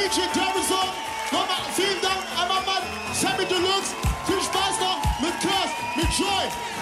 DJ Davison. Nochmal vielen Dank an meinen Mann Sammy Deluxe. Viel Spaß noch mit Curse, mit Joy.